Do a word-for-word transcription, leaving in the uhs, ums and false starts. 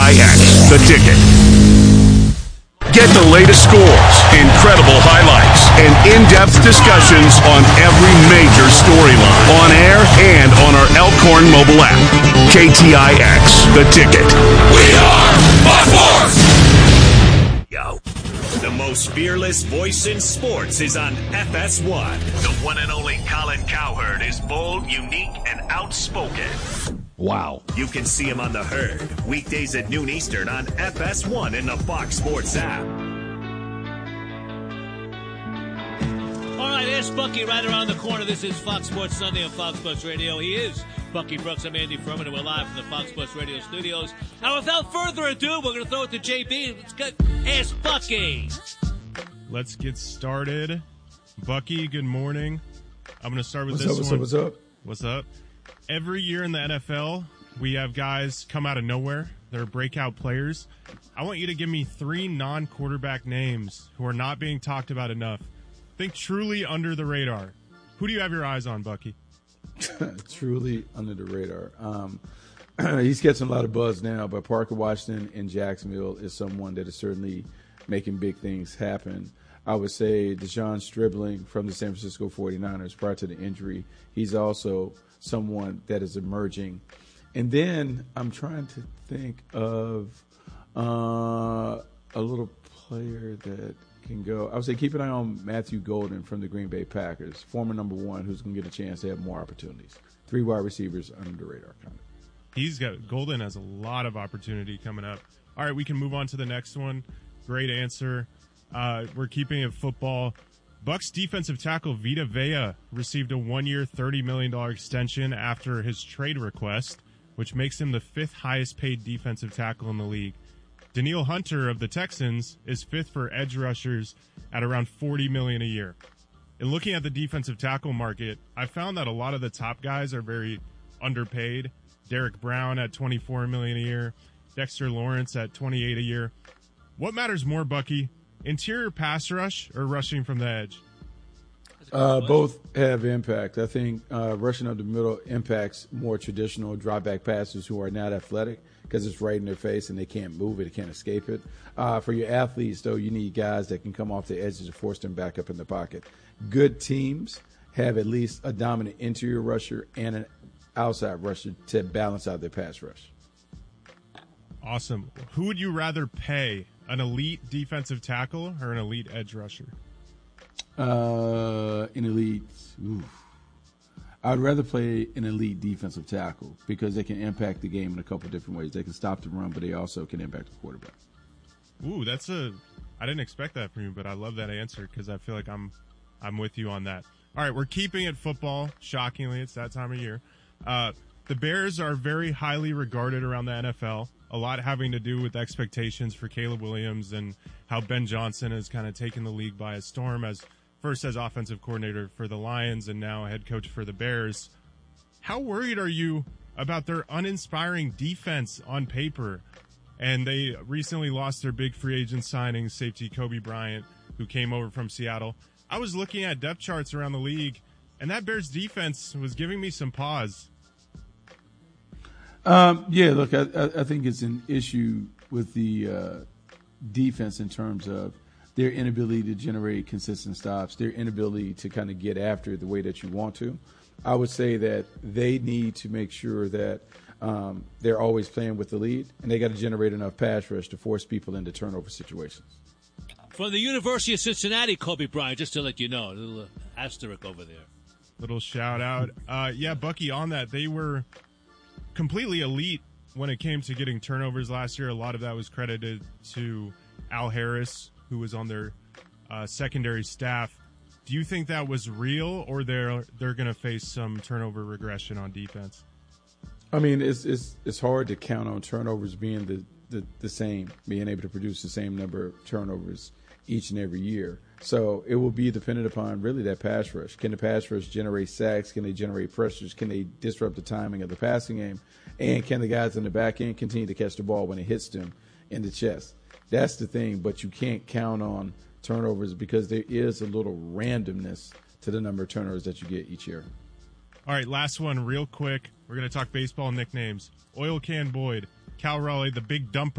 I X, The Ticket. Get the latest scores, incredible highlights, and in-depth discussions on every major storyline on air and on our Elkhorn mobile app. K T I X, The Ticket. We are Fox Sports! Yo. The most fearless voice in sports is on F S one. The one and only Colin Cowherd is bold, unique, and outspoken. Wow. You can see him on The Herd, weekdays at noon Eastern on F S one in the Fox Sports app. All right, there's Bucky right around the corner. This is Fox Sports Sunday on Fox Sports Radio. He is Bucky Brooks. I'm Andy Furman, and we're live from the Fox Sports Radio studios. Now, without further ado, we're going to throw it to J B. Let's get Ask Bucky. Let's get started. Bucky, good morning. I'm going to start with what's this up, one. What's up, what's up? What's up? Every year in the N F L, we have guys come out of nowhere. They're breakout players. I want you to give me three non-quarterback names who are not being talked about enough. Think truly under the radar. Who do you have your eyes on, Bucky? Truly under the radar. Um, he's catching a lot of buzz now, but Parker Washington in Jacksonville is someone that is certainly making big things happen. I would say Deshaun Stribling from the San Francisco forty-niners prior to the injury. He's also someone that is emerging. And then I'm trying to think of uh, a little player that can go. I would say keep an eye on Matthew Golden from the Green Bay Packers, former number one, who's going to get a chance to have more opportunities. Three wide receivers under the radar. Kind of. He's got Golden has a lot of opportunity coming up. All right, we can move on to the next one. Great answer. Uh, we're keeping it football. Bucs defensive tackle Vita Vea received a one-year, thirty million dollars extension after his trade request, which makes him the fifth highest-paid defensive tackle in the league. Danielle Hunter of the Texans is fifth for edge rushers at around forty million dollars a year. In looking at the defensive tackle market, I found that a lot of the top guys are very underpaid. Derek Brown at twenty-four million dollars a year, Dexter Lawrence at twenty-eight a year. What matters more, Bucky? Interior pass rush or rushing from the edge? Uh, both have impact. I think uh, rushing up the middle impacts more traditional drop back passers who are not athletic because it's right in their face and they can't move it, they can't escape it. Uh, for your athletes, though, you need guys that can come off the edges and force them back up in the pocket. Good teams have at least a dominant interior rusher and an outside rusher to balance out their pass rush. Awesome. Who would you rather pay, an elite defensive tackle or an elite edge rusher? Uh, an elite. Oof. I'd rather play an elite defensive tackle because they can impact the game in a couple different ways. They can stop the run, but they also can impact the quarterback. Ooh, that's a. I didn't expect that from you, but I love that answer because I feel like I'm, I'm with you on that. All right, we're keeping it football. Shockingly, it's that time of year. Uh, the Bears are very highly regarded around the N F L. A lot having to do with expectations for Caleb Williams and how Ben Johnson has kind of taken the league by a storm as first as offensive coordinator for the Lions and now head coach for the Bears. How worried are you about their uninspiring defense on paper? And they recently lost their big free agent signing, safety Kobe Bryant, who came over from Seattle. I was looking at depth charts around the league, and that Bears defense was giving me some pause. Um, yeah, look, I, I think it's an issue with the uh, defense in terms of their inability to generate consistent stops, their inability to kind of get after it the way that you want to. I would say that they need to make sure that um, they're always playing with the lead, and they got to generate enough pass rush to force people into turnover situations. From the University of Cincinnati, Kobe Bryant, just to let you know, a little asterisk over there. Little shout out. Uh, yeah, Bucky, on that, they were completely elite when it came to getting turnovers last year. A lot of that was credited to Al Harris, who was on their uh, secondary staff. Do you think that was real, or they're they're going to face some turnover regression on defense? I mean, it's it's it's hard to count on turnovers being the, the, the same, being able to produce the same number of turnovers each and every year. So it will be dependent upon really that pass rush. Can the pass rush generate sacks? Can they generate pressures? Can they disrupt the timing of the passing game? And can the guys in the back end continue to catch the ball when it hits them in the chest? That's the thing, but you can't count on turnovers because there is a little randomness to the number of turnovers that you get each year. All right, last one real quick. We're going to talk baseball nicknames. Oil Can Boyd, Cal Raleigh, the big dumper.